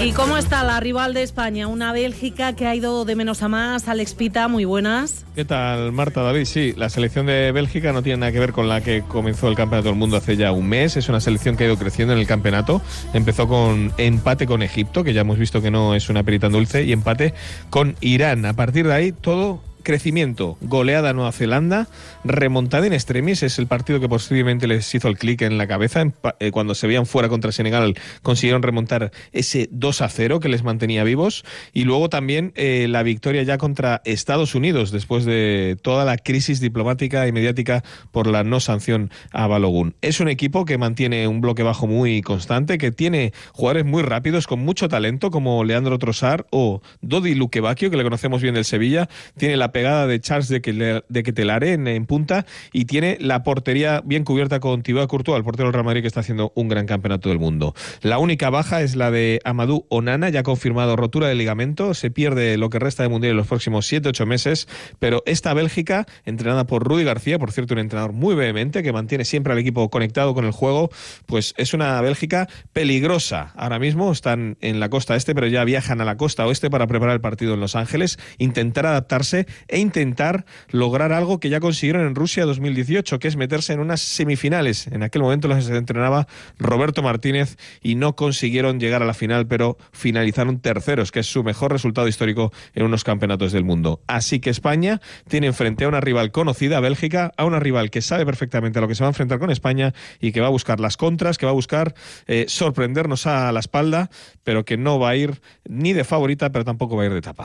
¿Y cómo está la rival de España? Una Bélgica que ha ido de menos a más. Alex Pita, muy buenas. ¿Qué tal, Marta, David? Sí, la selección de Bélgica no tiene nada que ver con la que comenzó el Campeonato del Mundo hace ya un mes. Es una selección que ha ido creciendo en el campeonato. Empezó con empate con Egipto, que ya hemos visto que no es una perita dulce, y empate con Irán. A partir de ahí, todo crecimiento, goleada a Nueva Zelanda, remontada en extremis, es el partido que posiblemente les hizo el clic en la cabeza. Cuando se veían fuera contra Senegal consiguieron remontar ese 2-0 que les mantenía vivos, y luego también la victoria ya contra Estados Unidos después de toda la crisis diplomática y mediática por la no sanción a Balogun. Es un equipo que mantiene un bloque bajo muy constante, que tiene jugadores muy rápidos con mucho talento como Leandro Trossard o Dodi Lukebakio, que le conocemos bien del Sevilla. Tiene la pegada de Charles de Ketelaere en punta, y tiene la portería bien cubierta con Thibaut Courtois, el portero del Real Madrid, que está haciendo un gran campeonato del mundo. La única baja es la de Amadou Onana, ya confirmado rotura de ligamento, se pierde lo que resta de Mundial en los próximos 7-8 meses, pero esta Bélgica, entrenada por Rudi García, por cierto un entrenador muy vehemente, que mantiene siempre al equipo conectado con el juego, pues es una Bélgica peligrosa. Ahora mismo están en la costa este, pero ya viajan a la costa oeste para preparar el partido en Los Ángeles, intentar adaptarse e intentar lograr algo que ya consiguieron en Rusia 2018, que es meterse en unas semifinales. En aquel momento las entrenaba Roberto Martínez y no consiguieron llegar a la final, pero finalizaron terceros, que es su mejor resultado histórico en unos campeonatos del mundo. Así que España tiene enfrente a una rival conocida, Bélgica, a una rival que sabe perfectamente a lo que se va a enfrentar con España y que va a buscar las contras, que va a buscar sorprendernos a la espalda, pero que no va a ir ni de favorita, pero tampoco va a ir de tapa.